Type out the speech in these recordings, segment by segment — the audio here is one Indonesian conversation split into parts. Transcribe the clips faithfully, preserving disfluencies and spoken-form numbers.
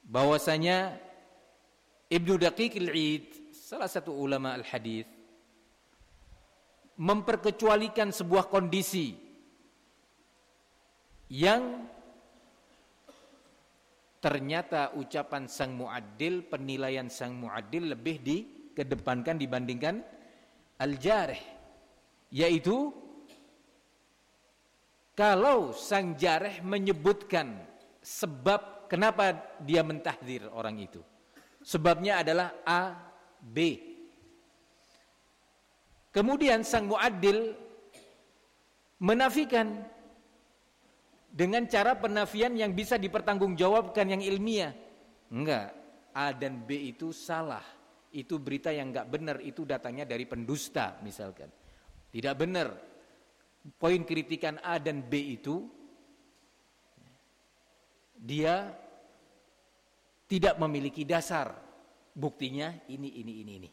bahwasanya Ibnu Daqiq al-Id, salah satu ulama al-hadis, memperkecualikan sebuah kondisi yang ternyata ucapan sang muaddil, penilaian sang muaddil lebih dikedepankan dibandingkan al-jarih, yaitu kalau sang jarih menyebutkan sebab kenapa dia mentahdzir orang itu, sebabnya adalah A, B. Kemudian sang muaddil menafikan dengan cara penafian yang bisa dipertanggungjawabkan, yang ilmiah. Enggak, A dan B itu salah, itu berita yang enggak benar, itu datangnya dari pendusta misalkan. Tidak benar. Poin kritikan A dan B itu dia tidak memiliki dasar. Buktinya ini, ini, ini, ini.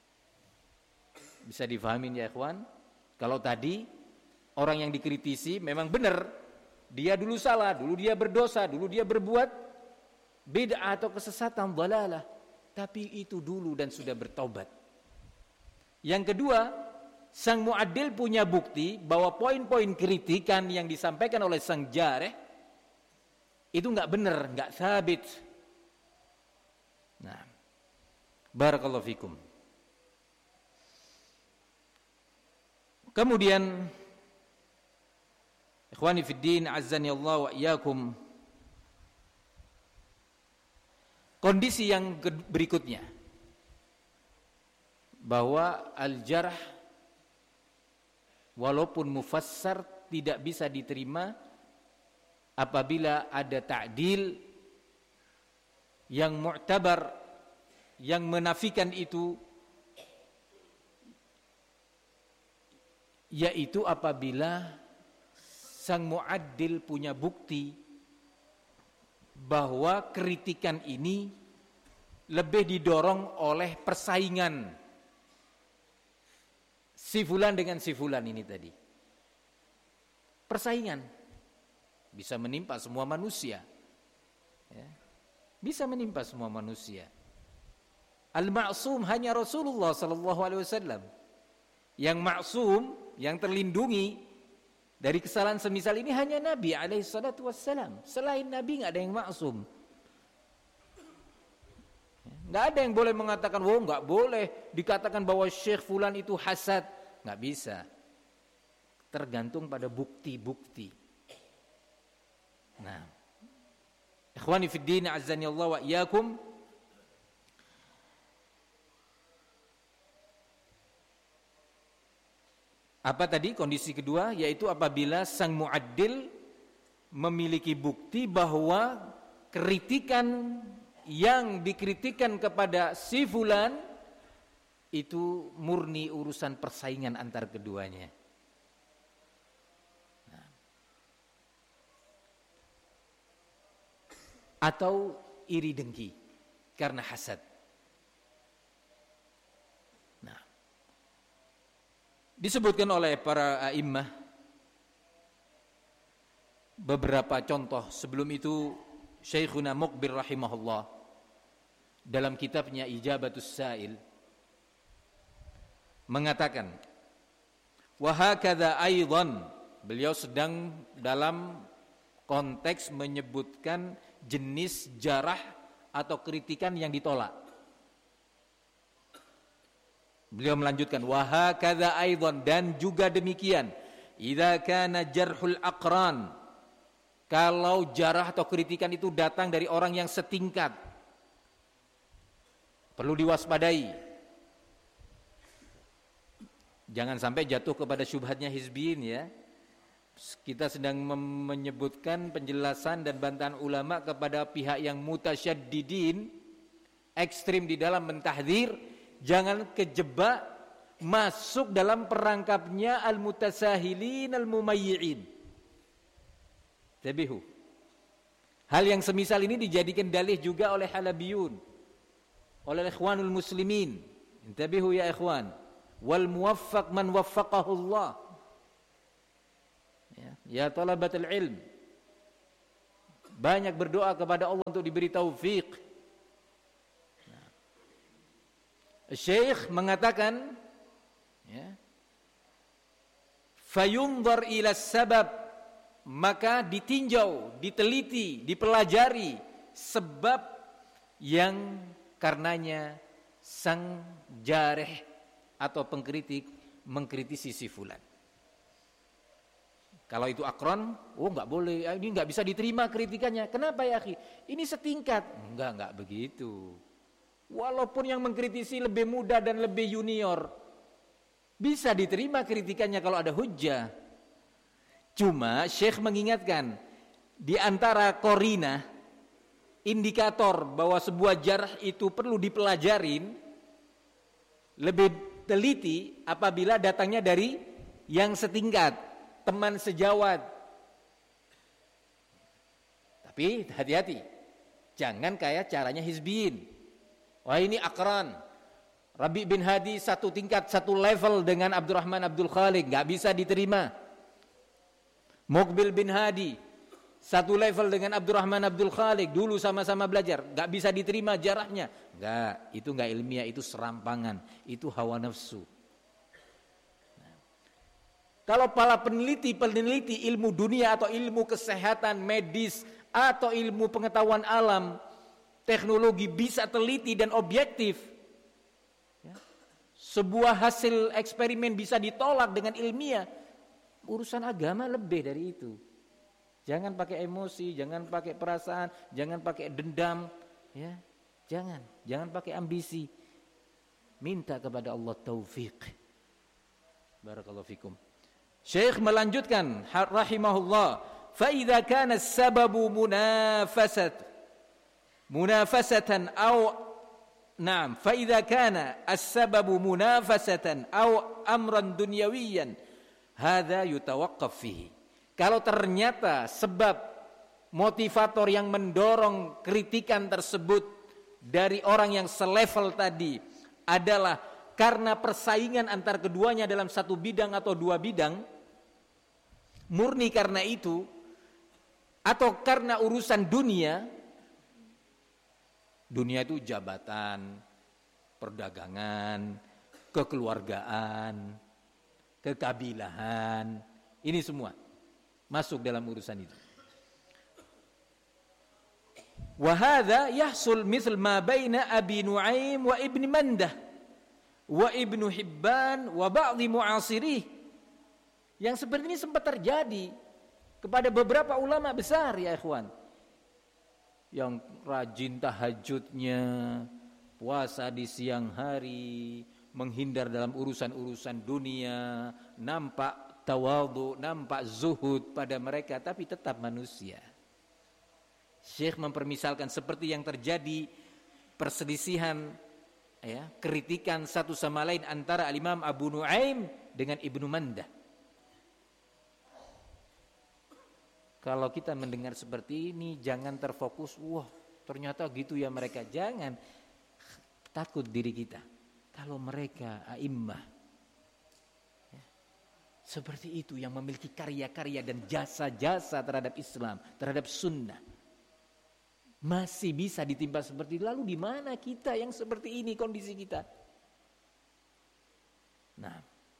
Bisa difahamin ya ikhwan? Kalau tadi orang yang dikritisi memang benar, dia dulu salah, dulu dia berdosa, dulu dia berbuat bid'ah atau kesesatan, dhalalah, tapi itu dulu dan sudah bertobat. Yang kedua, sang muaddil punya bukti bahwa poin-poin kritikan yang disampaikan oleh sang jarih itu enggak benar, enggak sabit. Nah, barakallahu fikum. Kemudian ikhwani fid din, azzani Allah wa iyyakum, kondisi yang berikutnya bahwa al-jarh walaupun mufassar tidak bisa diterima apabila ada ta'dil yang mu'tabar, yang menafikan itu, yaitu apabila sang muaddil punya bukti bahwa kritikan ini lebih didorong oleh persaingan si fulan dengan si fulan ini tadi. Persaingan bisa menimpa semua manusia, ya. Bisa menimpa semua manusia. Al-ma'sum hanya Rasulullah sallallahu alaihi wasallam. Yang maksum, yang terlindungi dari kesalahan semisal ini hanya Nabi alaihi salatu wassalam. Selain Nabi enggak ada yang maksum. Enggak ada yang boleh mengatakan, "Oh, enggak boleh dikatakan bahwa Syekh fulan itu hasad." Enggak bisa. Tergantung pada bukti-bukti. Nah, ikhwani fid din, azzani Allah wa iyyakum, apa tadi kondisi kedua, yaitu apabila sang muaddil memiliki bukti bahwa kritikan yang dikritikan kepada si fulan itu murni urusan persaingan antar keduanya. Nah. Atau iri dengki karena hasad. Nah, disebutkan oleh para a'immah beberapa contoh. Sebelum itu Syekhuna Muqbil rahimahullah dalam kitabnya Ijabatus Sa'il mengatakan, wa hakadha aidan, beliau sedang dalam konteks menyebutkan jenis jarah atau kritikan yang ditolak. Beliau melanjutkan, wa hakadha aidan, dan juga demikian, idza kana jarhul aqran, kalau jarah atau kritikan itu datang dari orang yang setingkat, perlu diwaspadai. Jangan sampai jatuh kepada syubhatnya hizbiyin ya. Kita sedang menyebutkan penjelasan dan bantahan ulama kepada pihak yang mutasyaddidin, ekstrim di dalam mentahdzir. Jangan kejebak masuk dalam perangkapnya al-mutasahilin al-mumayyi'in. Tabihu. Hal yang semisal ini dijadikan dalih juga oleh Halabiyun, oleh ikhwanul muslimin. Tabihu ya ikhwan. Wal muwaffaq man waffaqahu Allah. Ya, ya talabatul ilm, banyak berdoa kepada Allah untuk diberi taufik. Syekh mengatakan, ya, fayunzar ila sabab, maka ditinjau, diteliti, dipelajari sebab yang karenanya sang jarih atau pengkritik mengkritisi si fulan. Kalau itu akron, oh enggak boleh, ini enggak bisa diterima kritikannya. Kenapa ya akhi? Ini setingkat. Enggak, enggak begitu. Walaupun yang mengkritisi lebih muda dan lebih junior, bisa diterima kritikannya kalau ada hujjah. Cuma Syekh mengingatkan, di antara korina, indikator bahwa sebuah jarh itu perlu dipelajarin lebih teliti apabila datangnya dari yang setingkat, teman sejawat. Tapi hati-hati, jangan kayak caranya hizbiyin. Wah ini akran, Rabi bin Hadi satu tingkat, satu level dengan Abdurrahman Abdul Khaliq, gak bisa diterima. Muqbil bin Hadi satu level dengan Abdurrahman Abdul Khaliq, dulu sama-sama belajar, gak bisa diterima jarahnya. Enggak, itu enggak ilmiah, itu serampangan, itu hawa nafsu. Nah, kalau para peneliti-peneliti ilmu dunia atau ilmu kesehatan medis atau ilmu pengetahuan alam, teknologi bisa teliti dan objektif, ya, sebuah hasil eksperimen bisa ditolak dengan ilmiah, urusan agama lebih dari itu. Jangan pakai emosi, jangan pakai perasaan, jangan pakai dendam, ya. Jangan, jangan pakai ambisi. Minta kepada Allah taufik. Barakallahu fikum. Syekh melanjutkan rahimahullah, fa idza kana as-sababu munafasat munafasatan aw na'am fa idza kana as-sababu munafasatan aw amran dunyawiyan hadza yutawaqqaf fihi. Kalau ternyata sebab motivator yang mendorong kritikan tersebut dari orang yang selevel tadi adalah karena persaingan antar keduanya dalam satu bidang atau dua bidang, murni karena itu, atau karena urusan dunia, dunia itu jabatan, perdagangan, kekeluargaan, kekabilahan, ini semua masuk dalam urusan itu. Wa hadza yahsul misl ma baina Abi Nuaim wa Ibnu Mandah wa Ibnu Hibban wa ba'dhi mu'asirih. Yang seperti ini sempat terjadi kepada beberapa ulama besar ya ikhwan. Yang rajin tahajudnya, puasa di siang hari, menghindar dalam urusan-urusan dunia, nampak tawadhu, nampak zuhud pada mereka, tapi tetap manusia. Syekh mempermisalkan seperti yang terjadi perselisihan, ya, kritikan satu sama lain antara Al-Imam Abu Nuaim dengan Ibnu Mandah. Kalau kita mendengar seperti ini, jangan terfokus, wah ternyata gitu ya mereka. Jangan takut diri kita. Kalau mereka a'immah, ya, seperti itu yang memiliki karya-karya dan jasa-jasa terhadap Islam, terhadap sunnah, masih bisa ditimpa seperti itu. Lalu di mana kita yang seperti ini kondisi kita? Nah,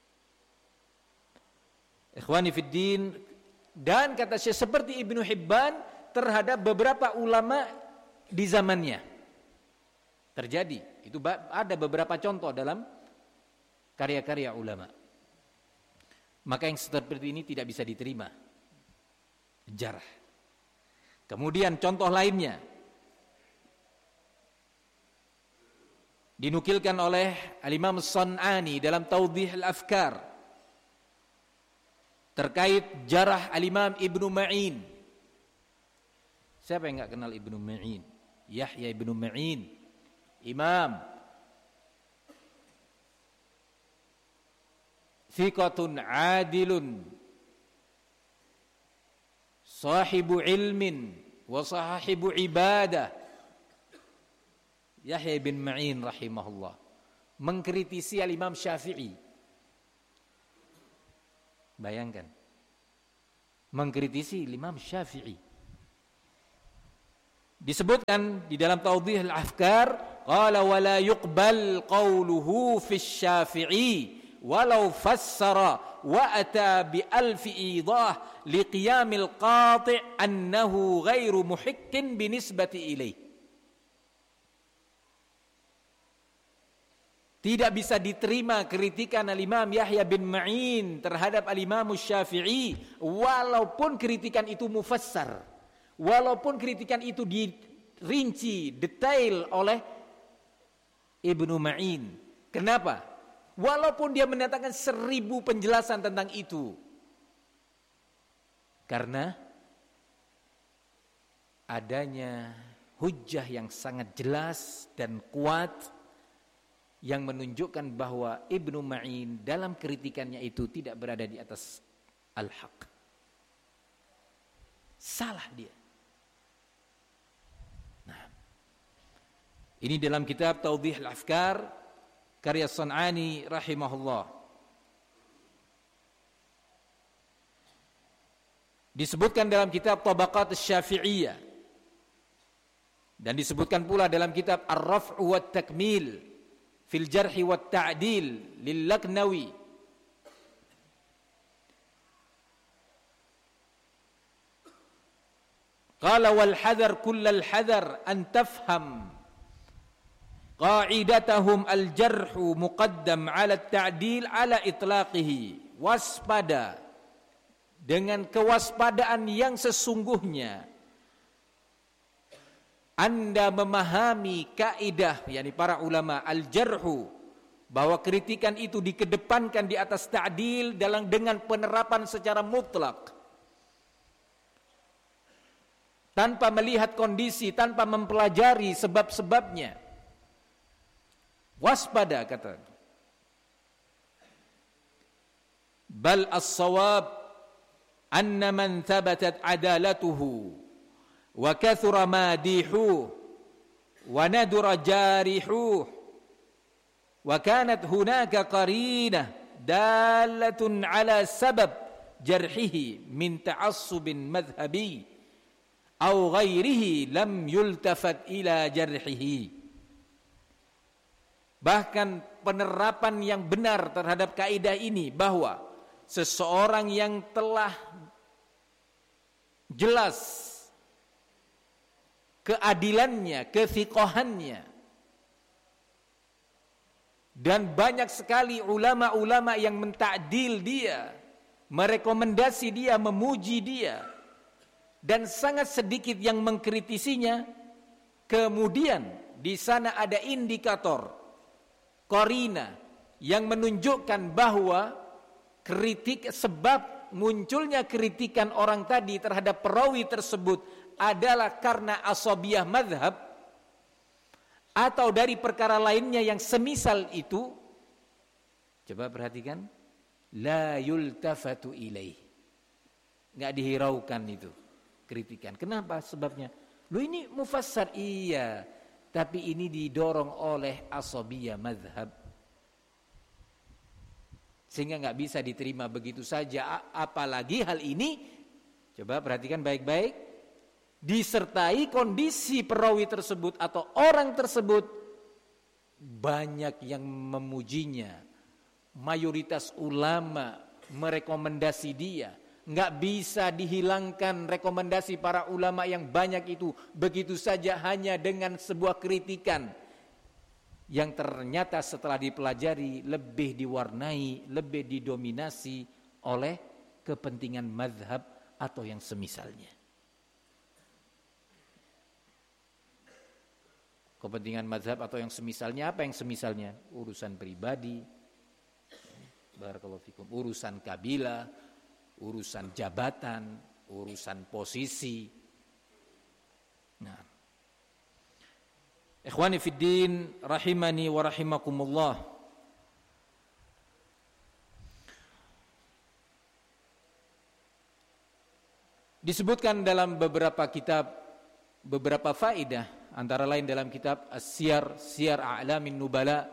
ikhwani fiddin, dan kata Syekh seperti Ibnu Hibban terhadap beberapa ulama di zamannya terjadi. Itu ada beberapa contoh dalam karya-karya ulama. Maka yang seperti ini tidak bisa diterima jarh. Kemudian contoh lainnya dinukilkan oleh Al-Imam As-San'ani dalam Tawdih Al-Afkar terkait jarah Al-Imam Ibnu Ma'in. Siapa yang enggak kenal Ibnu Ma'in? Yahya Ibnu Ma'in, imam thiqatun adilun sahibu ilmin wa sahibu ibadah. Yahya bin Ma'in rahimahullah mengkritisi Al-Imam Syafi'i. Bayangkan, mengkritisi Imam Syafi'i. Disebutkan di dalam Tawdih Al-Afkar qala wa la yuqbal qawluhu fi Syafi'i walau fassara wa ata bi alfi idah liqiyamil qati' annahu ghairu muhikkin binisbati ilaih. Tidak bisa diterima kritikan Al-Imam Yahya bin Ma'in terhadap Al-Imam Syafi'i walaupun kritikan itu mufassar, walaupun kritikan itu dirinci detail oleh Ibnu Ma'in. Kenapa? Walaupun dia mendatangkan seribu penjelasan tentang itu, karena adanya hujjah yang sangat jelas dan kuat yang menunjukkan bahwa Ibnu Ma'in dalam kritikannya itu tidak berada di atas al-haq. Salah dia. Nah, ini dalam kitab Tawdih al-Afkar karya San'ani rahimahullah. Disebutkan dalam kitab Tabaqat Asy-Syafi'iyah dan disebutkan pula dalam kitab Ar-Raf' wa Takmil fil Jarh wa Ta'dil lil Laknawi. Qala wal hadar kullal hadar an tafham qa'idatahum al jarhu muqaddam ala at-ta'dil ala itlaqihi. Waspada dengan kewaspadaan yang sesungguhnya Anda memahami kaidah, yakni para ulama al-jarhu, bahwa kritikan itu dikedepankan di atas ta'dil dalam dengan penerapan secara mutlak, tanpa melihat kondisi, tanpa mempelajari sebab-sebabnya. Waspada, kata. Bal as-sawab anna man thabatat adalatuhu wa kathura madihuh wa nadura jarihuh wa kanat hunaka qarinah dalatun ala sabab jarhihi min ta'assubin madhhabi aw ghairihi lam yultafat ila jarhihi. Bahkan penerapan yang benar terhadap kaidah ini, bahwa seseorang yang telah jelas keadilannya, kefiqahannya, dan banyak sekali ulama-ulama yang mentakdil dia, merekomendasi dia, memuji dia, dan sangat sedikit yang mengkritisinya. Kemudian di sana ada indikator qarina yang menunjukkan bahwa kritik, sebab munculnya kritikan orang tadi terhadap perawi tersebut adalah karena asabiyah madhab atau dari perkara lainnya yang semisal itu. Coba perhatikan, la yultafatu ilaih, nggak dihiraukan itu kritikan. Kenapa? Sebabnya, lu ini mufassar, iya, tapi ini didorong oleh asabiyah madhab, sehingga nggak bisa diterima begitu saja. Apalagi hal ini, coba perhatikan baik-baik, disertai kondisi perawi tersebut atau orang tersebut banyak yang memujinya, mayoritas ulama merekomendasi dia. Nggak bisa dihilangkan rekomendasi para ulama yang banyak itu begitu saja hanya dengan sebuah kritikan yang ternyata setelah dipelajari lebih diwarnai, lebih didominasi oleh kepentingan mazhab atau yang semisalnya. Kepentingan mazhab atau yang semisalnya. Apa yang semisalnya? Urusan pribadi, barakallahu fikum, urusan kabilah, urusan jabatan, urusan posisi. Nah, ikhwani fiddin rahimani wa rahimakumullah, disebutkan dalam beberapa kitab beberapa faidah, antara lain dalam kitab As-Siyar, Siyar A'lamin Nubala,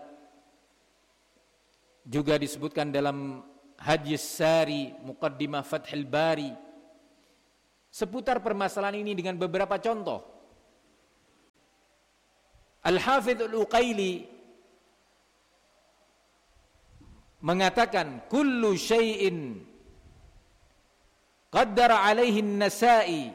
juga disebutkan dalam Hadis Sari, Muqaddimah Fathul Bari, seputar permasalahan ini dengan beberapa contoh. Al-Hafidz Al-Uqaili mengatakan kullu syai'in qaddara alaihi an-Nasa'i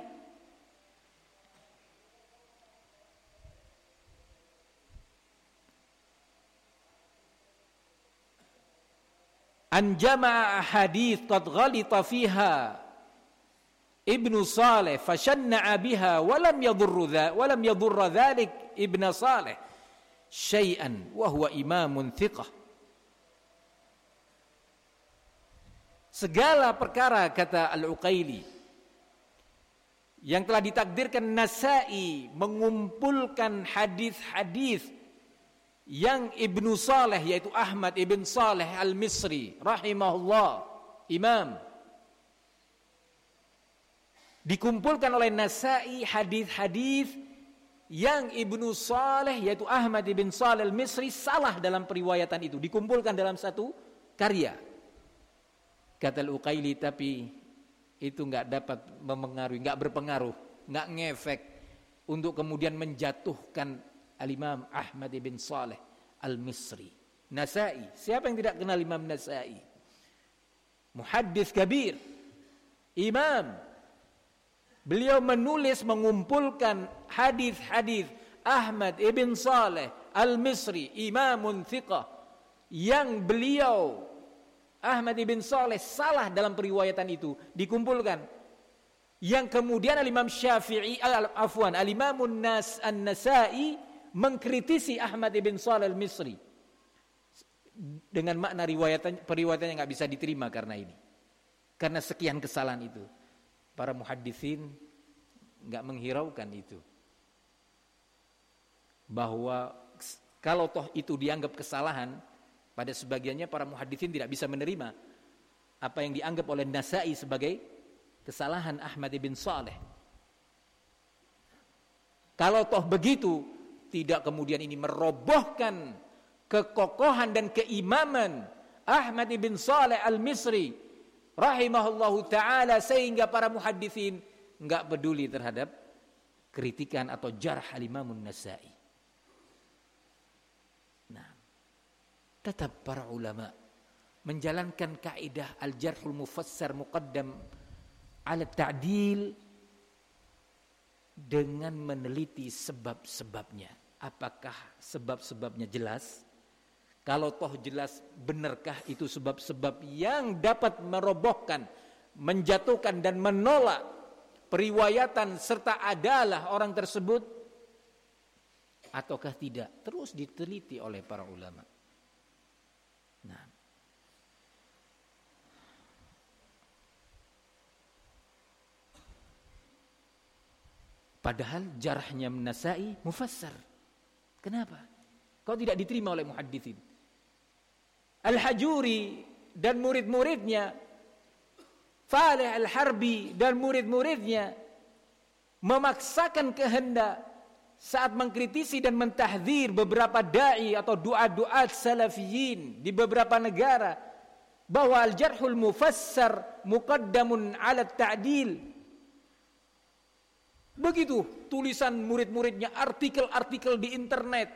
an jama'a ahadits qad ghalita fiha Ibnu Saleh fashanna'a biha wa lam yadurru dha wa lam yadurra dhalik Ibnu Saleh syai'an wa huwa imamun thiqah. Segala perkara, kata Al-Uqaili, yang telah ditakdirkan Nasa'i mengumpulkan hadis-hadis yang Ibnu Saleh, yaitu Ahmad ibn Saleh Al-Misri rahimahullah, imam, dikumpulkan oleh Nasa'i hadis-hadis yang Ibnu Saleh, yaitu Ahmad ibn Saleh Al-Misri, salah dalam periwayatan itu, dikumpulkan dalam satu karya. Kata Al-Uqaili, tapi itu enggak dapat mempengaruhi, enggak berpengaruh, enggak ngefek untuk kemudian menjatuhkan Al-Imam Ahmad ibn Saleh Al-Misri. Nasa'i, siapa yang tidak kenal Imam Nasa'i? Muhaddits kabir, imam. Beliau menulis, mengumpulkan hadis-hadis Ahmad ibn Saleh Al-Misri, imamun thiqah, yang beliau Ahmad ibn Saleh salah dalam periwayatan itu, dikumpulkan. Yang kemudian Al-Imam Syafi'i, afwan, Al-Imamun Nas An-Nasa'i mengkritisi Ahmad ibn Saleh Al-Misri dengan makna riwayatan, periwayatannya enggak bisa diterima karena ini. Karena sekian kesalahan itu. Para muhaddisin enggak menghiraukan itu. Bahwa kalau toh itu dianggap kesalahan, pada sebagiannya para muhaddisin tidak bisa menerima apa yang dianggap oleh Nasa'i sebagai kesalahan Ahmad ibn Saleh. Kalau toh begitu, tidak kemudian ini merobohkan kekokohan dan keimaman Ahmad ibn Saleh Al-Misri rahimahullahu ta'ala, sehingga para muhaddisin enggak peduli terhadap kritikan atau jarh al-Imamun Nasa'i. Tetap para ulama menjalankan kaidah al-jarhul mufassar muqaddam ala ta'dil dengan meneliti sebab-sebabnya. Apakah sebab-sebabnya jelas? Kalau toh jelas, benarkah itu sebab-sebab yang dapat merobohkan, menjatuhkan dan menolak periwayatan serta adalah orang tersebut, ataukah tidak? Terus diteliti oleh para ulama. Nah, padahal jarhnya Nasa'i mufassar. Kenapa? Kau tidak diterima oleh muhadditsin. Al-Hajuri dan murid-muridnya, Falih Al-Harbi dan murid-muridnya memaksakan kehendak saat mengkritisi dan mentahdzir beberapa dai atau du'a-du'at salafiyin di beberapa negara, bahwa al-jarhul mufassar muqaddamun 'ala ta'dil. Begitu tulisan murid-muridnya, artikel-artikel di internet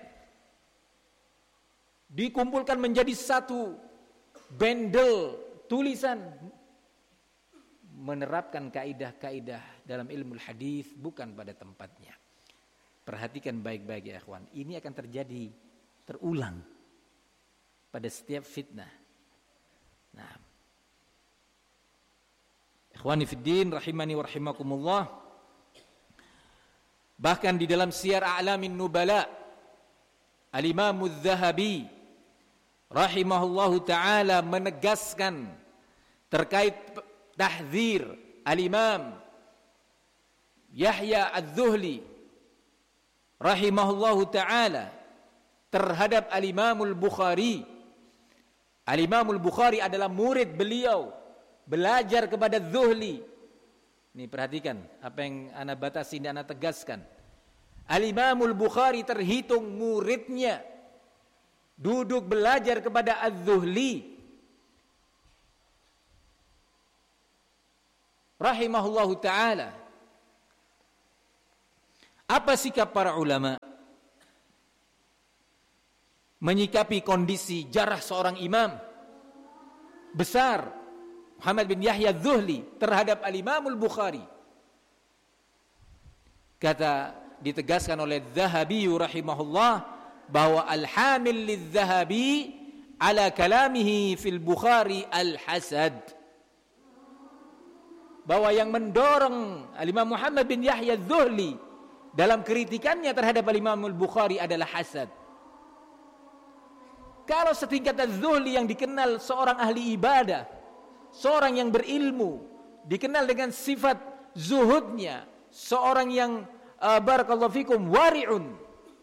dikumpulkan menjadi satu bundle tulisan menerapkan kaidah-kaidah dalam ilmu hadis bukan pada tempatnya. Perhatikan baik-baik ya ikhwan, ini akan terjadi, terulang pada setiap fitnah. Nah, ikhwani fiddin rahimani wa rahimakumullah, bahkan di dalam Siyar A'lamin Nubala, Al-Imam Az-Zahabi rahimahullahu ta'ala menegaskan terkait tahdzir Al-Imam Yahya Az-Zuhli rahimahullahu ta'ala terhadap Al-Imamul Bukhari. Al-Imamul Bukhari adalah murid beliau, belajar kepada Zuhli. Ini perhatikan apa yang ana batasi dan ana tegaskan. Al-Imamul Bukhari terhitung muridnya, duduk belajar kepada Az-Zuhli rahimahullahu ta'ala. Apa sikap para ulama? menyikapi kondisi jarah seorang imam besar Muhammad bin Yahya Az-Zuhli terhadap Al-Imam Al-Bukhari. Kata ditegaskan oleh Dzahabi rahimahullah bahwa al-hamil lidz-Dzahabi ala kalamihi fil Bukhari al-hasad. Bahwa yang mendorong Al-Imam Muhammad bin Yahya Az-Zuhli dalam kritikannya terhadap Al-Imam Al-Bukhari adalah hasad. Kalau setingkat Az-Zuhli yang dikenal seorang ahli ibadah, seorang yang berilmu, dikenal dengan sifat zuhudnya, seorang yang uh, barakallahu fikum wari'un,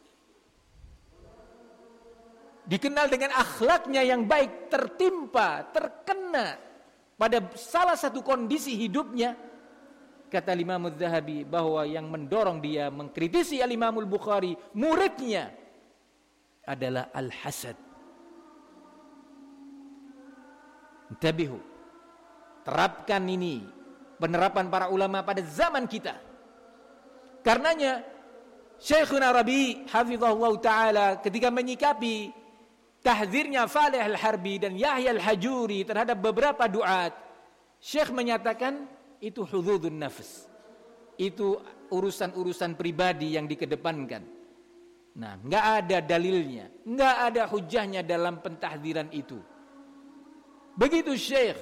dikenal dengan akhlaknya yang baik, tertimpa, terkena pada salah satu kondisi hidupnya, kata Imam Az-Zahabi bahwa yang mendorong dia mengkritisi Al-Imam Al-Bukhari, muridnya, adalah al-hasad. Intabihu, terapkan ini penerapan para ulama pada zaman kita. Karenanya Syekhuna Rabi hafizahullah taala ketika menyikapi tahdzirnya Falih Al-Harbi dan Yahya Al-Hajuri terhadap beberapa duat, Syekh menyatakan itu hududun nafs, itu urusan-urusan pribadi yang dikedepankan. Nah, enggak ada dalilnya, enggak ada hujahnya dalam pentahdziran itu. Begitu Syekh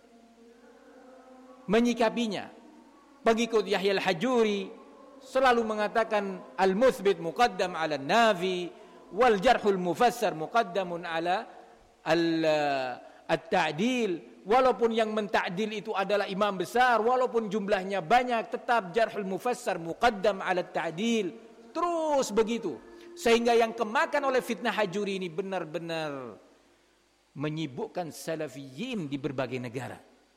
menyikapinya. Pengikut Yahya Al-Hajuri selalu mengatakan al-muthbit muqaddam 'ala an-nafi wal jarhul mufassar muqaddamun 'ala at-ta'dil. Walaupun yang menta'dil itu adalah imam besar, walaupun jumlahnya banyak, tetap jarhul mufassar muqaddam 'ala at-ta'dil. Terus begitu, sehingga yang kemakan oleh fitnah Hajuri ini benar-benar menyibukkan salafiyin di berbagai negara.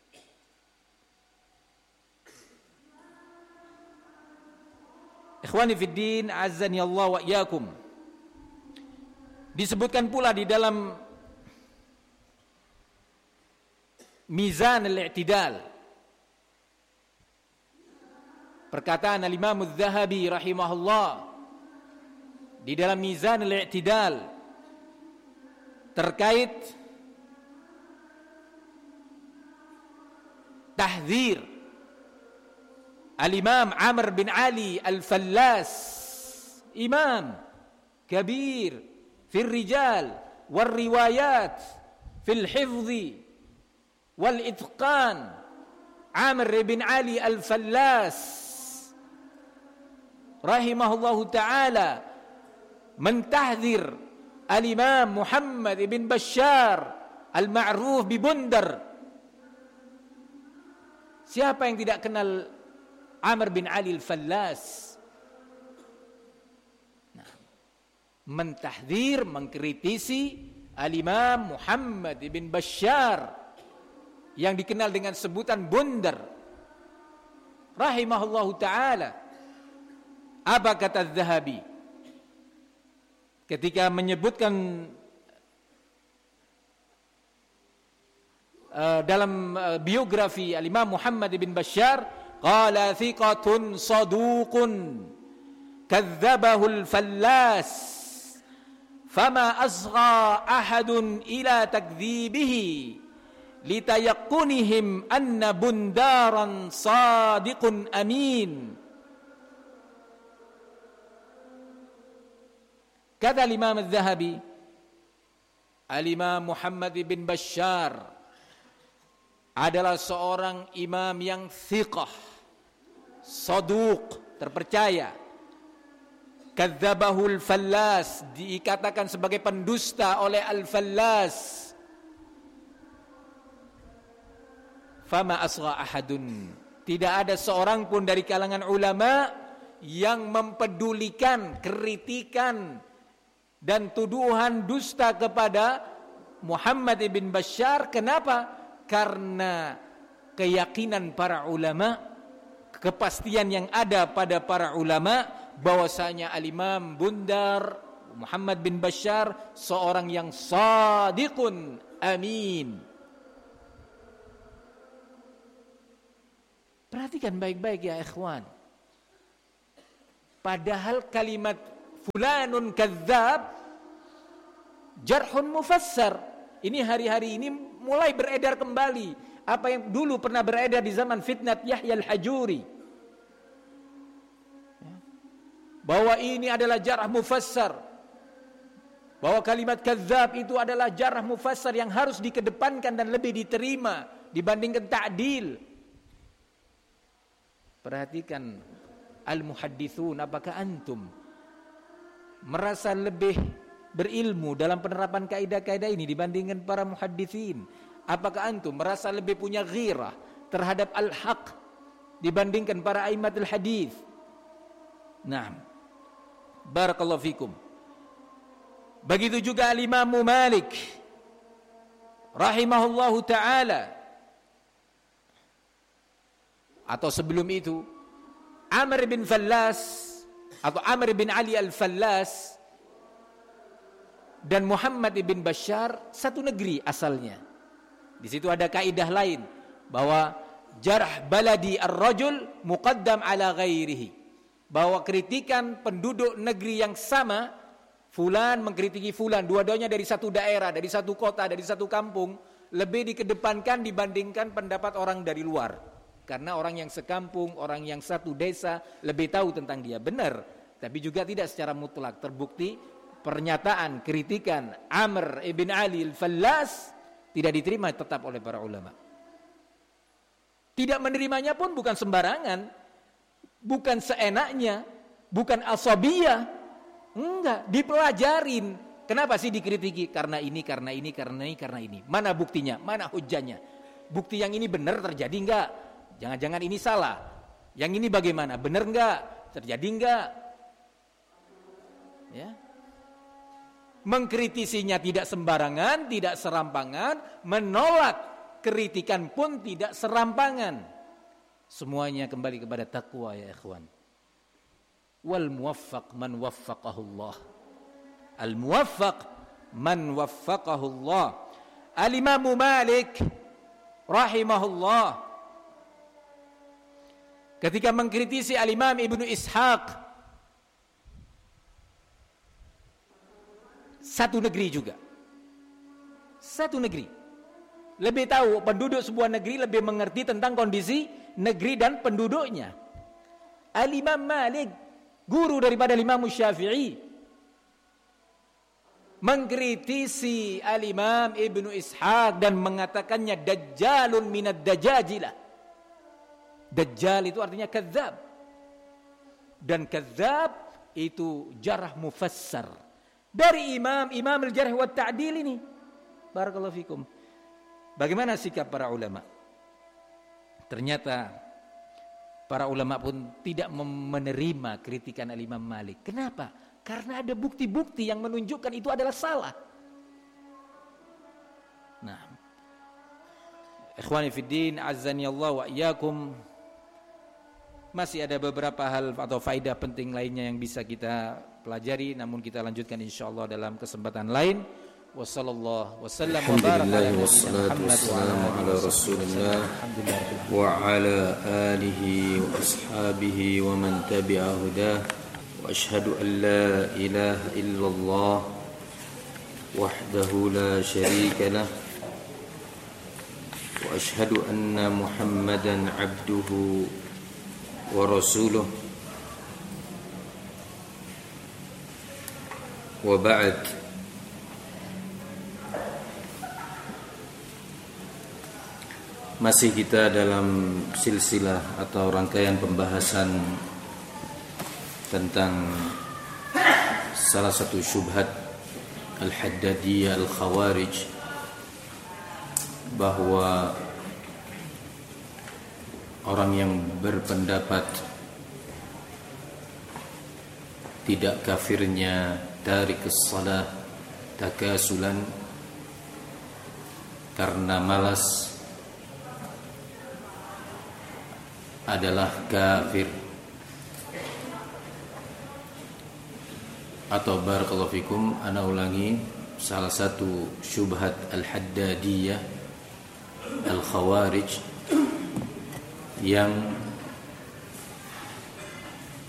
Ikhwani fid din, azzani Allah wa iyyakum. Disebutkan pula di dalam Mizan al-I'tidal, perkataan al-Imam Az-Zahabi rahimahullah di dalam Mizan al-I'tidal terkait tahdzir Al-Imam Amr bin Ali Al-Fallas, imam kabir fil rijal wal riwayat fil hifzi wal itqan. Amr bin Ali Al-Fallas rahimahullahu ta'ala mentahdzir Al-Imam Muhammad ibn Bashar Al-Ma'ruf bi Bundar. Siapa yang tidak kenal Amr bin Ali Al-Fallas? Nah, mentahdzir, mengkritisi Al-Imam Muhammad ibn Bashar yang dikenal dengan sebutan Bundar rahimahullahu ta'ala. Apa kata Az-Zahabi ketika menyebutkan uh, dalam uh, biografi Al-Imam Muhammad ibn Bashar, qala thiqatun saduqun kadzabahu al-Fallas fama asgha ahadun ila takdzibihi litayaqunihim anna bundaran sadiqun amin. Kata Imam Az-Zahabi, Al-Imam Muhammad bin Bashar adalah seorang imam yang thiqah, saduq, terpercaya. Kadzabahul Fallas, dikatakan sebagai pendusta oleh Al-Fallas. Fama asgha ahadun, tidak ada seorang pun dari kalangan ulama yang mempedulikan kritikan dan tuduhan dusta kepada Muhammad ibn Bashar. Kenapa? Karena keyakinan para ulama, kepastian yang ada pada para ulama bahwasanya Al-Imam Bundar Muhammad bin Bashar seorang yang sadiqun amin. Perhatikan baik-baik ya ikhwan. Padahal kalimat fulanun kadzab jarhun mufassar. Ini hari-hari ini mulai beredar kembali apa yang dulu pernah beredar di zaman fitnat Yahya al-Hajuri, bahwa ini adalah jarh mufassar, bahwa kalimat kadzdzab itu adalah jarh mufassar yang harus dikedepankan dan lebih diterima dibandingkan ta'dil. Perhatikan al-muhadditsun, apakah antum merasa lebih berilmu dalam penerapan kaidah-kaidah ini dibandingkan para muhadditsin? Apakah antum merasa lebih punya ghirah terhadap al-haq dibandingkan para a'immatul hadis? Naam. Barakallahu fikum. Begitu juga al-Imam Malik rahimahullahu taala, atau sebelum itu Amr bin Fallas atau Amr bin Ali al-Fallas dan Muhammad bin Bashar satu negeri asalnya. Di situ ada kaidah lain bahwa jarh baladi ar-rajul muqaddam ala ghairihi, bahwa kritikan penduduk negeri yang sama, fulan mengkritiki fulan, dua-duanya dari satu daerah, dari satu kota, dari satu kampung, lebih dikedepankan dibandingkan pendapat orang dari luar. Karena orang yang sekampung, orang yang satu desa lebih tahu tentang dia. Benar, tapi juga tidak secara mutlak. Terbukti pernyataan, kritikan Amr ibn Ali al-Fallas tidak diterima tetap oleh para ulama. Tidak menerimanya pun bukan sembarangan, bukan seenaknya, bukan asabiyah. Enggak, dipelajarin. Kenapa sih dikritiki? Karena ini, karena ini, karena ini, karena ini. Mana buktinya? Mana hujjahnya? Bukti yang ini benar terjadi enggak? Jangan-jangan ini salah. Yang ini bagaimana? Benar enggak? Terjadi enggak? Ya. Mengkritisinya tidak sembarangan, tidak serampangan, menolak kritikan pun tidak serampangan. Semuanya kembali kepada takwa ya ikhwan. Wal muwaffaq man waffaqahullah. Al muwaffaq man waffaqahullah. Al Imam Malik rahimahullah ketika mengkritisi Al Imam Ibnu Ishaq, satu negeri juga, satu negeri, lebih tahu penduduk sebuah negeri, lebih mengerti tentang kondisi negeri dan penduduknya. Al-Imam Malik, guru daripada Imam Syafi'i, mengkritisi Al-Imam Ibnu Ishaq dan mengatakannya dajjalun minad dajajilah. Dajjal itu artinya kadzdzab, dan kadzdzab itu jarh mufassar dari imam-imam al-jarh wa ta'dil ini. Barakallahu fikum. Bagaimana sikap para ulama? Ternyata para ulama pun tidak menerima kritikan al-Imam Malik. Kenapa? Karena ada bukti-bukti yang menunjukkan itu adalah salah. Nah, ikhwani fiddin, azzani Allah wa iyyakum, masih ada beberapa hal atau faedah penting lainnya yang bisa kita pelajari, namun kita lanjutkan insyaallah dalam kesempatan lain. Wassallallahu wasallam wa baraka ala Muhammad wa ala Rasulillah wa ala alihi wa ashabihi wa man tabi'a hudah. Wa asyhadu an la ilaha illallah wahdahu la syarika lah wa asyhadu anna Muhammadan abduhu wa rasuluh. Wa ba'd. Masih kita dalam silsilah atau rangkaian pembahasan tentang salah satu syubhat al-Haddadiyah al-Khawarij, bahwa orang yang berpendapat tidak kafirnya tarik as-salah takasulan karena malas adalah kafir, atau barakallahu fikum, ana ulangi, salah satu syubhat al-Haddadiyah al-Khawarij yang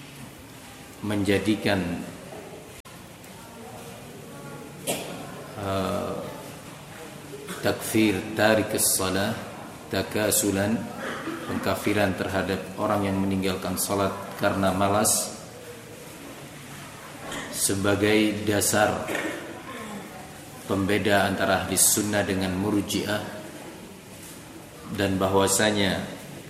menjadikan takfir tarikus salah takasulan, pengkafiran terhadap orang yang meninggalkan salat karena malas, sebagai dasar pembeda antara ahli sunnah dengan murji'ah, dan bahwasanya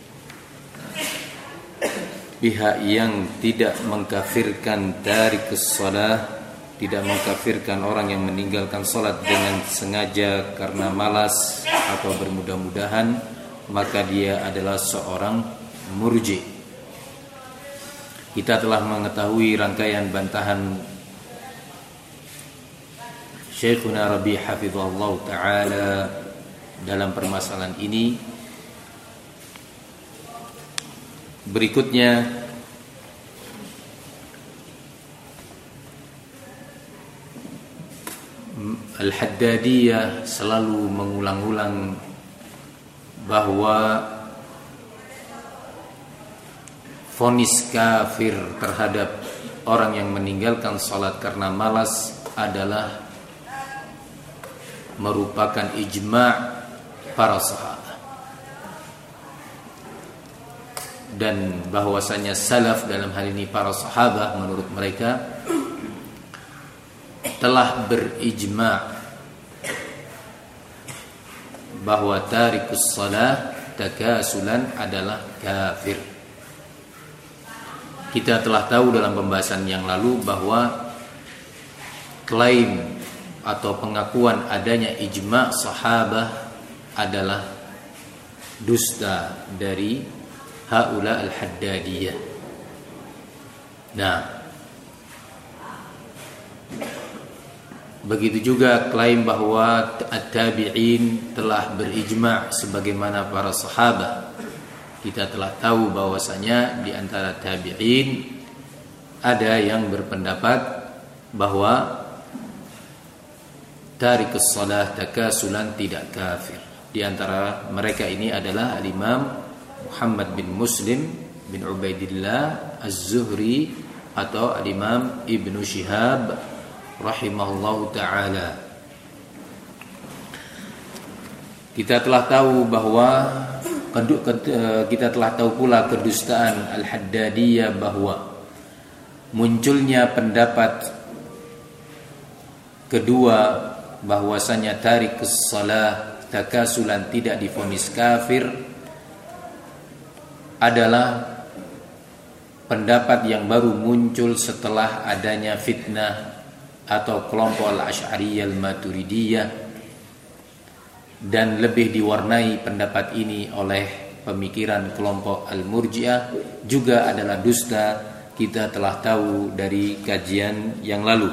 pihak yang tidak mengkafirkan tarikus salah, tidak mengkafirkan orang yang meninggalkan salat dengan sengaja karena malas atau bermudah-mudahan, maka dia adalah seorang murji'. Kita telah mengetahui rangkaian bantahan Syekhuna Rabi' hafizahullah ta'ala dalam permasalahan ini. Berikutnya Al-Haddadiyah selalu mengulang-ulang bahwa vonis kafir terhadap orang yang meninggalkan salat karena malas adalah merupakan ijma' para sahabat, dan bahwasanya salaf dalam hal ini para sahabat menurut mereka telah berijma' bahwa tarikus salah takasulan adalah kafir. Kita telah tahu dalam pembahasan yang lalu bahwa klaim atau pengakuan adanya ijma' sahabah adalah dusta dari haula al-Haddadiyah. Nah, begitu juga klaim bahwa at-tabi'in telah berijma' sebagaimana para sahabat. Kita telah tahu bahwasanya di antara tabi'in ada yang berpendapat bahwa tarikus salah takasulan tidak kafir. Di antara mereka ini adalah al-Imam Muhammad bin Muslim bin Ubaidillah Az-Zuhri atau al-Imam Ibnu Shihab rahimahullahu ta'ala. Kita telah tahu bahwa kita telah tahu pula kedustaan Al-Haddadiyah, bahwa munculnya pendapat kedua bahwasanya tarikus salah takasulan tidak divonis kafir adalah pendapat yang baru muncul setelah adanya fitnah atau kelompok al-Asy'ariyah al-Maturidiyah, dan lebih diwarnai pendapat ini oleh pemikiran kelompok al-Murji'ah juga adalah dusta. Kita telah tahu dari kajian yang lalu.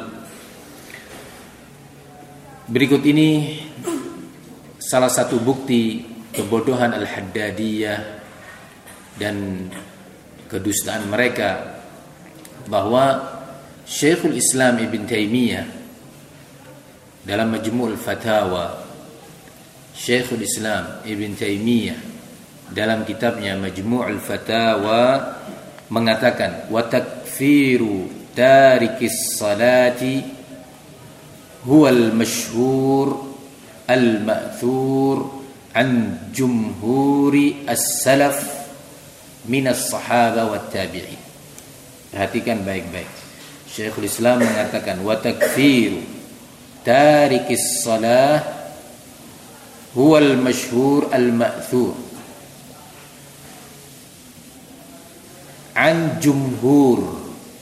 Berikut ini salah satu bukti kebodohan al-Haddadiyah dan kedustaan mereka, bahwa Syekhul Islam Ibn Taimiyah dalam Majmu'ul Fatawa, Syekhul Islam Ibn Taimiyah dalam kitabnya Majmu'ul Fatawa mengatakan, wa takfiru tarikis salati huwa al-mashhur al-ma'thur an jumhuri as-salaf minas sahaba wat tabi'in. Perhatikan baik-baik. Syekhul Islam mengatakan, wa takfiru tarikis salah huwal masyhur al-ma'thur an jumhur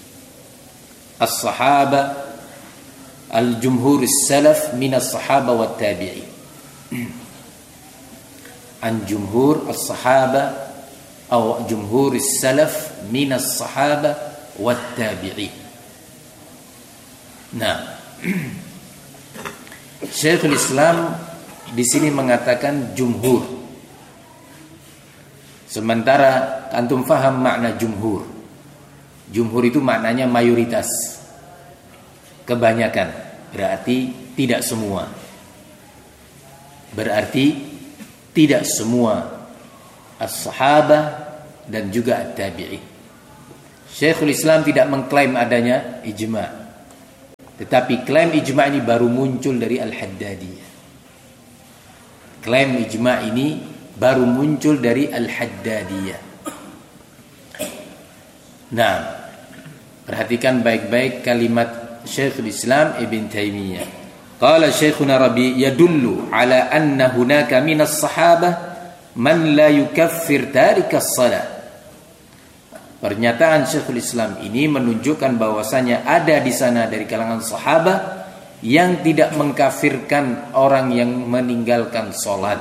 as-sahaba al-jumhur as-salaf min as-sahaba wat tabi'in. An jumhur as-sahaba atau jumhur as-salaf min as-sahaba wat tabi'in. Nah, Syekhul Islam di sini mengatakan jumhur. Sementara antum faham makna jumhur. Jumhur itu maknanya mayoritas, kebanyakan. Berarti tidak semua. Berarti tidak semua as-sahabah dan juga at-tabi'in. Syekhul Islam tidak mengklaim adanya ijma'. Tetapi klaim ijma' ini baru muncul dari Al-Haddadiyah. Klaim ijma' ini baru muncul dari Al-Haddadiyah. Nah, perhatikan baik-baik kalimat Syekhul Islam Ibn Taimiyah. Qala Syekhuna Rabi yadullu ala anna hunaka minas sahabah man la yukaffir tarikas salat. Pernyataan Syekhul Islam ini menunjukkan bahwasanya ada di sana dari kalangan sahabat yang tidak mengkafirkan orang yang meninggalkan salat.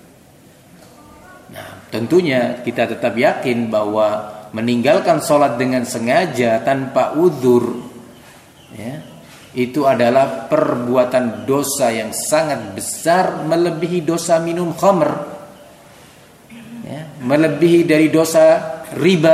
Nah, tentunya kita tetap yakin bahwa meninggalkan salat dengan sengaja tanpa uzur, ya, itu adalah perbuatan dosa yang sangat besar, melebihi dosa minum khamr, ya, melebihi dari dosa riba,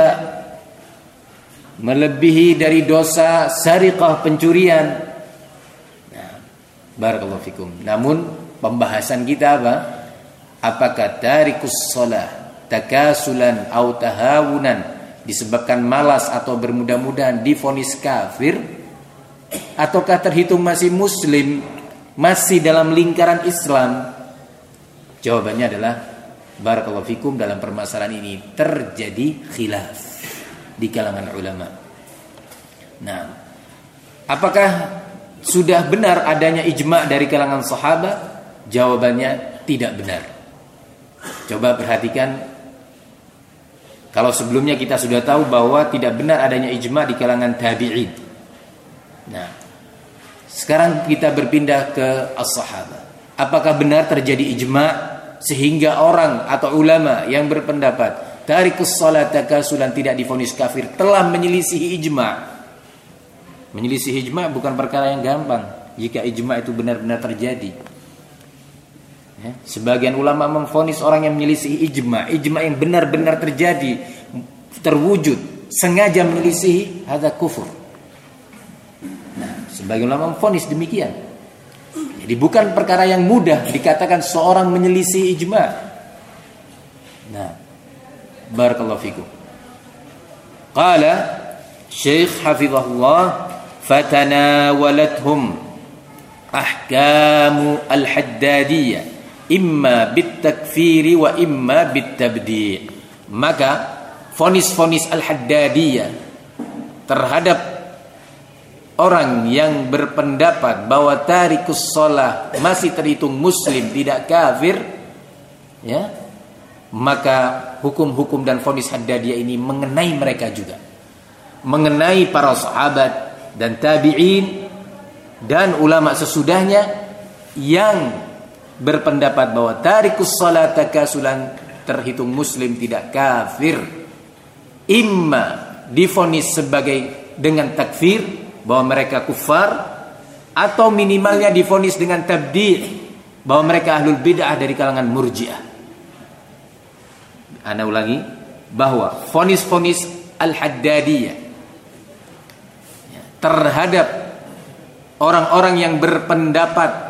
melebihi dari dosa sariqah, pencurian. Nah, barakallahu fikum. Namun pembahasan kita apa? Apakah tarikus shalah takasulan atau tahawunan disebabkan malas atau bermudah-mudahan divonis kafir, ataukah terhitung masih muslim, masih dalam lingkaran Islam? Jawabannya adalah barakallahu fikum, dalam permasalahan ini terjadi khilaf di kalangan ulama. Nah, apakah sudah benar adanya ijma' dari kalangan sahabat? Jawabannya tidak benar. Coba perhatikan, kalau sebelumnya kita sudah tahu bahwa tidak benar adanya ijma' di kalangan tabi'in. Nah, sekarang kita berpindah ke as-sahabah. Apakah benar terjadi ijma' sehingga orang atau ulama yang berpendapat tarikus shalah takasulan tidak divonis kafir telah menyelisihi ijma'? Menyelisihi ijma' bukan perkara yang gampang jika ijma' itu benar-benar terjadi. Ya, sebagian ulama memvonis orang yang menyelisihi ijma', ijma' yang benar-benar terjadi, terwujud, sengaja menyelisihi, hadza kufur. Nah, sebagian ulama memvonis demikian. Jadi bukan perkara yang mudah dikatakan seorang menyelisihi ijma'. Nah, barakallahu fikum. Qala Syekh hafizahullah, fatanawalathum ahkamu al-haddadiyah imma bitakfiri wa imma bitabdi'. Maka fonis-fonis al-haddadiyah terhadap orang yang berpendapat bahwa tarikus shalah masih terhitung muslim, tidak kafir, ya, maka hukum-hukum dan fonis haddadiyah ini mengenai mereka juga, mengenai para sahabat dan tabi'in dan ulama sesudahnya yang berpendapat bahwa tarikus shalah takasulan terhitung muslim, tidak kafir. Imma divonis sebagai dengan takfir, bahwa mereka kufar, atau minimalnya divonis dengan tabdi', bahwa mereka ahlul bid'ah dari kalangan murji'ah. Ana ulangi, bahwa vonis-vonis al-haddadiyah terhadap orang-orang yang berpendapat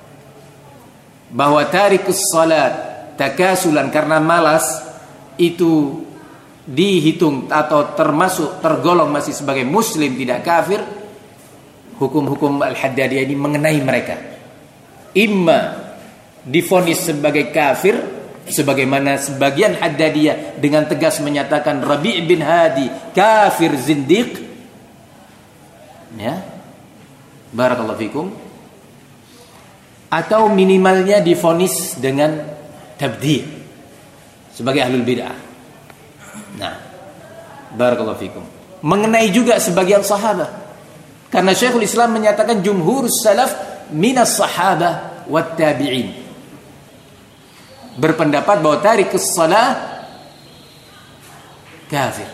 bahwa tarikus salat takasulan karena malas itu dihitung atau termasuk tergolong masih sebagai muslim, tidak kafir. Hukum-hukum al-haddadiyah ini mengenai mereka. Imma divonis sebagai kafir, sebagaimana sebagian haddadiyah dengan tegas menyatakan Rabi' bin Hadi kafir zindiq, ya, barakallahu fikum, atau minimalnya divonis dengan tabdi' sebagai ahlul bid'ah. Nah, barakallahu fikum. Mengenai juga sebagian sahabat, karena Syekhul Islam menyatakan jumhur salaf minas sahabah wat tabi'in berpendapat bahwa tarikus shalah kafir.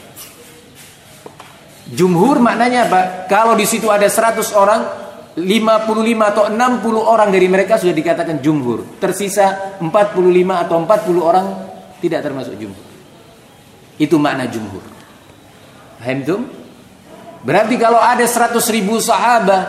Jumhur maknanya apa? Kalau di situ ada seratus orang, lima puluh lima atau enam puluh orang dari mereka sudah dikatakan jumhur. Tersisa empat puluh lima atau empat puluh orang tidak termasuk jumhur. Itu makna jumhur. Paham itu? Berarti kalau ada seratus ribu sahabat,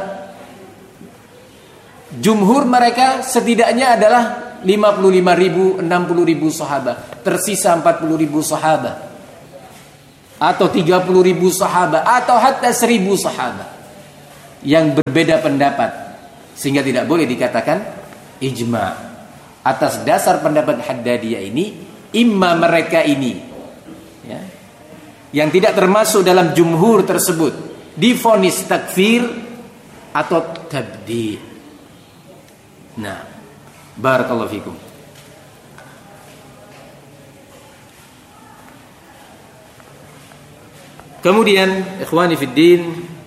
jumhur mereka setidaknya adalah lima puluh lima ribu, enam puluh ribu sahabat. Tersisa empat puluh ribu sahabat, atau tiga puluh ribu sahabat, atau hatta seribu sahabat yang berbeda pendapat, sehingga tidak boleh dikatakan ijma'. atas dasar pendapat Haddadiyah ini, imma mereka ini ya, yang tidak termasuk dalam jumhur tersebut divonis takfir atau tabdi'. Nah, barakallahu fikum. Kemudian ikhwani fiddin,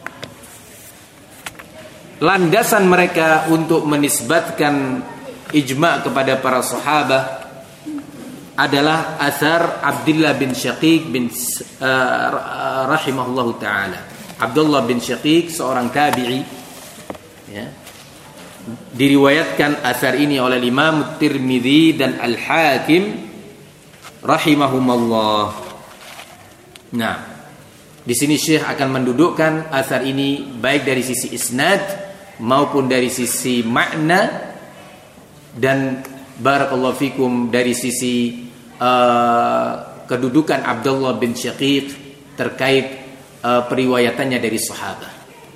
landasan mereka untuk menisbatkan ijma' kepada para sahabat adalah athar Abdullah bin Syaqiq bin uh, rahimahullahu taala. Abdullah bin Syaqiq seorang tabi'i ya. Diriwayatkan athar ini oleh Imam Tirmidzi dan Al-Hakim rahimahumallah. Nah, di sini Syekh akan mendudukkan athar ini baik dari sisi isnad maupun dari sisi makna, dan barakallahu fikum dari sisi uh, kedudukan Abdullah bin Syaqiq terkait uh, periwayatannya dari sahabat.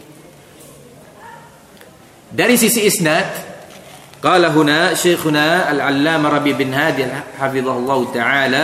Dari sisi isnad, qala huna Syekhuna Al-Allamah Rabi bin Hadi hafizahullah taala,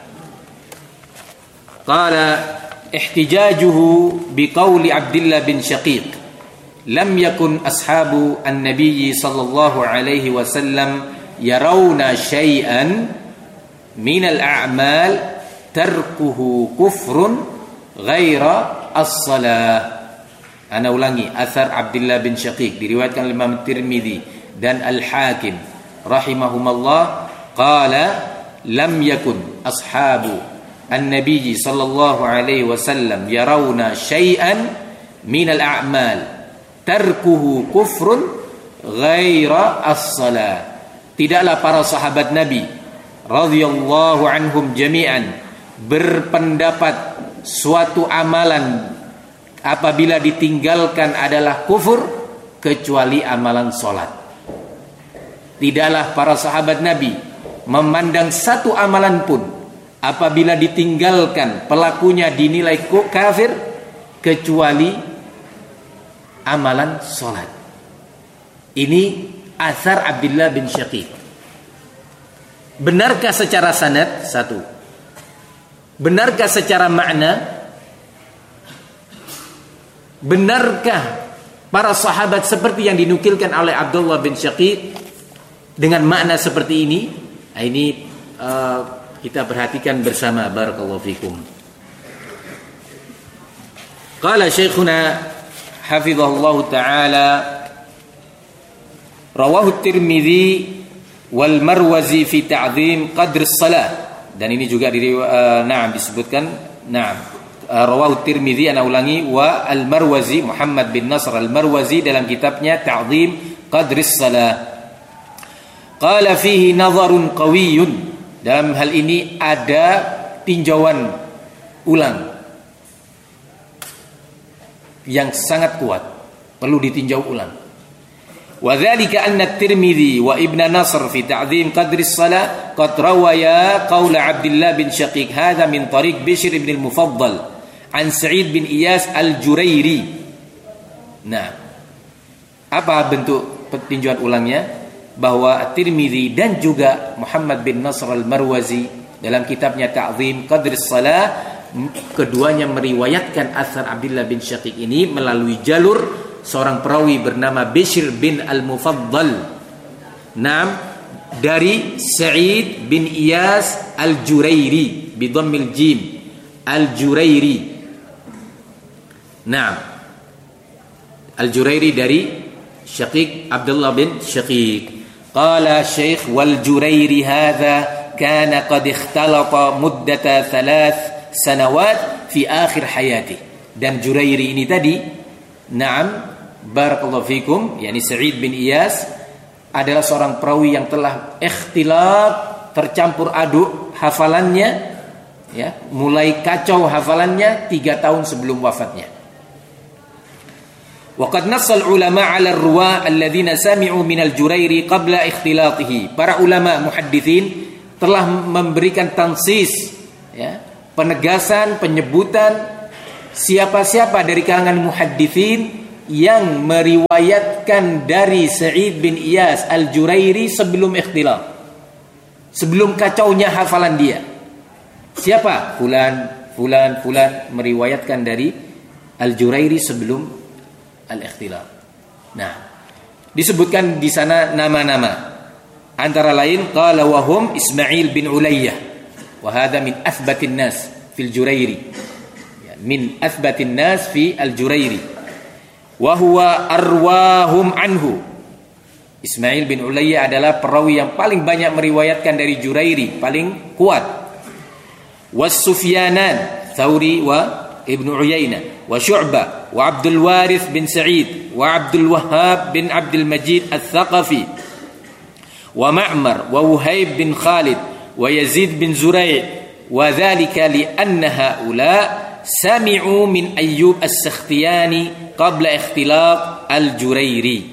qala ihtijajuhu biqauli Abdullah bin Syaqiq lam yakun ashabu an-nabiy sallallahu alaihi wasallam yarawna syai'an min al-a'mal tarkuhu kufrun ghaira as-salah. Ana ulangi, athar Abdullah bin Syaqiq diriwayatkan oleh Imam Tirmidzi dan Al-Hakim rahimahumallah, qala lam yakun ashabu An-Nabi sallallahu alaihi wasallam yarawna syai'an minal a'mal tarkuhu kufrun ghaira as-salah. Tidaklah para sahabat Nabi radhiyallahu anhum jami'an berpendapat suatu amalan apabila ditinggalkan adalah kufur kecuali amalan salat. Tidaklah para sahabat Nabi memandang satu amalan pun apabila ditinggalkan pelakunya dinilai kafir kecuali amalan salat. Ini athar Abdullah bin Syaqiq. Benarkah secara sanad? Satu. Benarkah secara makna? Benarkah para sahabat seperti yang dinukilkan oleh Abdullah bin Syaqiq dengan makna seperti ini? Nah, ini uh, kita perhatikan bersama, barakallahu fikum. Qala Syekhuna hafizahullahu taala, rawahu Tirmidzi wal Marwazi fi ta'zim qadr as-salah. Dan ini juga di uh, na'am disebutkan, na'am. Uh, rawahu Tirmidzi, ana ulangi, wa al-Marwazi Muhammad bin Nasr al-Marwazi dalam kitabnya Ta'zim qadr as-salah. Qala fihi nadharun qawiyyun. Dalam hal ini ada tinjauan ulang yang sangat kuat, perlu ditinjau ulang. Wa dzalika anna at-Tirmidzi wa Ibn Nasr fi ta'zim qadri as-salah qad rawaya qaula Abdullah bin Syaqiq hadha min tariq Bishr ibn al-Mufaddal an Sa'id bin Iyas al-Jurairi. Nah, apa bentuk tinjauan ulangnya? Bahwa At-Tirmidzi dan juga Muhammad bin Nasr al-Marwazi dalam kitabnya Ta'zim Qadr as-Salah, keduanya meriwayatkan athar Abdullah bin Syaqiq ini melalui jalur seorang perawi bernama Bishr bin al-Mufaddal, nam, dari Sa'id bin Iyas al-Jurairi bi dhammil jim, al-Jurairi. Nam, al-Jurairi dari Syaqiq, Abdullah bin Syaqiq. Qala Syekh wal Jurairi hadha kana qad ikhtalata muddata thalath sanawat fi akhir hayati. Dan Jurairi ini tadi, na'am, barakallahu fikum, yakni Sa'id bin Iyas adalah seorang perawi yang telah ikhtilaf, tercampur aduk hafalannya, ya, mulai kacau hafalannya tiga tahun sebelum wafatnya. Waqad nassal ulama 'ala ar-ruwa alladziina sami'u min al-Jurairi qabla ikhtilatihi. Para ulama muhadditsin telah memberikan tansis, ya, penegasan, penyebutan siapa-siapa dari kalangan muhadditsin yang meriwayatkan dari Sa'id bin Iyas al-Jurairi sebelum ikhtilaf. sebelum kacaunya hafalan dia. Siapa? Fulan, fulan, fulan meriwayatkan dari Al-Jurairi sebelum al-ikhtilaf. Nah, disebutkan di sana nama-nama. Antara lain qala wa hum Ismail bin Ulayyah wa hadha min athbatin nas fil Jurairi. Ya, min athbatin nas fi al-Jurairi. Wa huwa arwahum anhu. Ismail bin Ulayyah adalah perawi yang paling banyak meriwayatkan dari Jurairi, paling kuat. Was Sufyanan, Thawri wa Ibnu Uyainah, wa Syu'bah, wa Abdul Warith bin Sa'id, wa Abdul Wahhab bin Abdul Majid Al-Thaqafi, wa Ma'mar, wa Wuhaib bin Khalid, wa Yazid bin Zurai', wa dhalika li anna haula sami'u min Ayyub As-Sakhtiyani qabla ikhtilaf Al-Jurairi.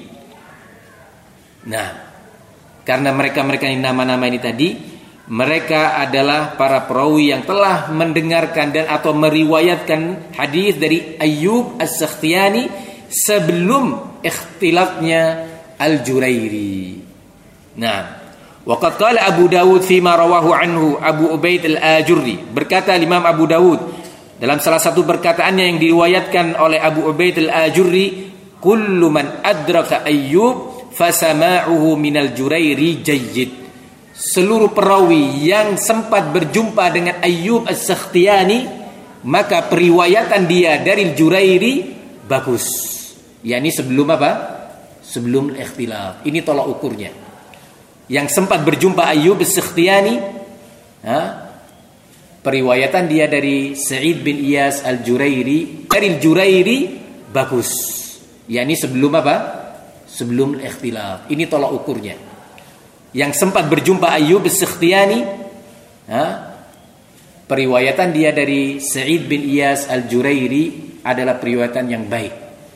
Nah, karena mereka-mereka ini nama-nama ini tadi, mereka adalah para perawi yang telah mendengarkan dan atau meriwayatkan hadis dari Ayyub As-Sakhtiyani sebelum ikhtilafnya Al-Jurairi. Nah, waqad qala Abu Dawud fima rawahu anhu Abu Ubaid Al-Ajurri. Berkata Imam Abu Dawud dalam salah satu perkataannya yang diriwayatkan oleh Abu Ubaid Al-Ajurri, kullu man adraka Ayyub fasama'uhu minal Jurairi jayyid. Seluruh perawi yang sempat berjumpa dengan Ayyub As-Sakhtiyani, maka periwayatan dia dari Jurairi bagus. yakni sebelum apa? Sebelum ikhtilaf. Ini tolak ukurnya. Yang sempat berjumpa Ayyub As-Sakhtiyani, ha? Periwayatan dia dari Sa'id bin Iyas Al-Jurairi, dari Jurairi bagus. yakni sebelum apa? Sebelum ikhtilaf. Ini tolak ukurnya. Yang sempat berjumpa Ayyub As-Sakhtiyani, ha? Periwayatan dia dari Sa'id bin Iyas Al-Jurairi adalah periwayatan yang baik.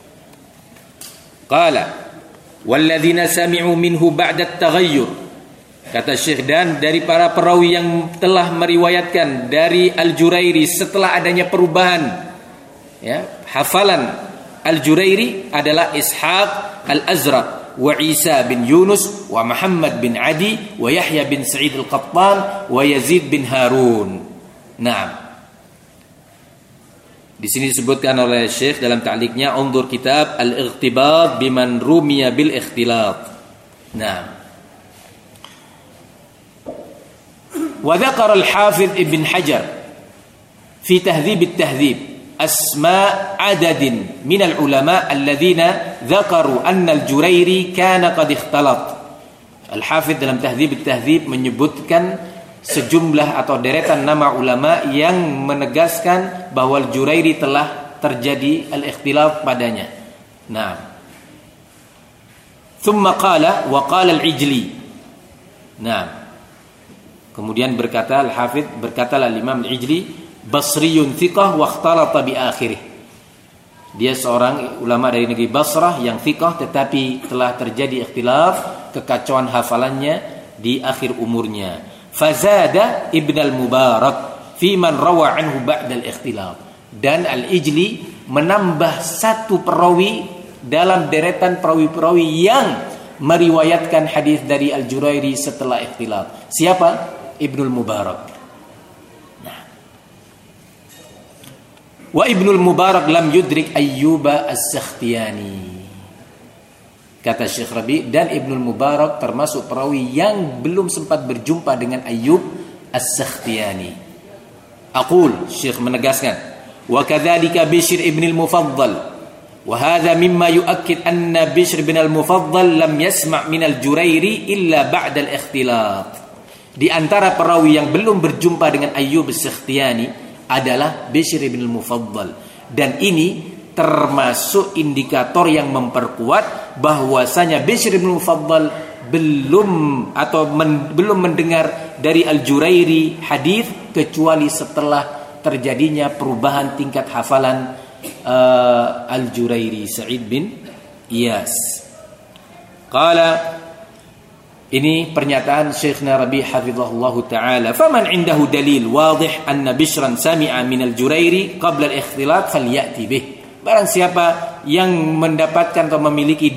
Qala walladzina sami'u minhu ba'da at-taghayyur. Kata Syekh, dan dari para perawi yang telah meriwayatkan dari Al-Jurairi setelah adanya perubahan, ya, hafalan Al-Jurairi adalah Ishaq Al-Azraq wa Isa bin Yunus wa Muhammad bin Adi wa Yahya bin Sa'id Al-Qattan wa Yazid bin Harun. Nah, di sini disebutkan oleh Syekh dalam ta'liqnya, undur kitab Al-Ightibat biman rumiya bil ikhtilaf. Nah, wa dzakara Al-Hafidz Ibn Hajar fi Tahdhib at-Tahdhib asma' adadin min al-ulama alladhina dzakaru anna al-Jurairi kana qad ikhtalat. Al-Hafidz dalam Tahdhib at-Tahdhib menyebutkan sejumlah atau deretan nama ulama yang menegaskan bahwa Al-Jurairi telah terjadi al-ikhtilaf padanya. Nah, thumma qala wa qala al-Ijli. Nah, kemudian berkata Al-Hafidz, berkatalah Imam Al-Ijli, Basriyun thiqah wa ikhtalata bi akhirih. Dia seorang ulama dari negeri Basrah yang thiqah tetapi telah terjadi ikhtilaf, kekacauan hafalannya di akhir umurnya. Fazada Ibn al-Mubarak fi man rawa anhu ba'da al-ikhtilaf. Dan Al-Ijli menambah satu perawi dalam deretan perawi-perawi yang meriwayatkan hadis dari Al-Jurairi setelah ikhtilaf. Siapa? Ibnul Mubarak. Nah, wa Ibnul Mubarak lam yudrik Ayyuba As-Sakhtiyani. Kata Syekh Rabi, dan Ibnul Mubarak termasuk perawi yang belum sempat berjumpa dengan Ayyub As-Sakhtiyani. Aqul, Syekh menegaskan, wa kadzalika Bishr ibn al-Mufaddal, wa hadha mimma yu'akkid anna Bishr ibn al-Mufaddal lam yasma' min al-Jurairi illa ba'da al-ikhtilaf. Di antara perawi yang belum berjumpa dengan Ayyub As-Sakhtiyani adalah Bishr ibn al-Mufaddal, dan ini termasuk indikator yang memperkuat bahwasanya Bishr bin Mufaddal belum atau men, belum mendengar dari Al-Jurairi hadis kecuali setelah terjadinya perubahan tingkat hafalan uh, Al-Jurairi Sa'id bin Iyas. Qala, ini pernyataan Syekhna Rabi hafizahullah taala, faman indahu dalil wadih anna Bishran sami'a min Al-Jurairi qabla al-ikhtilat falyati bih. Barang siapa yang mendapatkan atau memiliki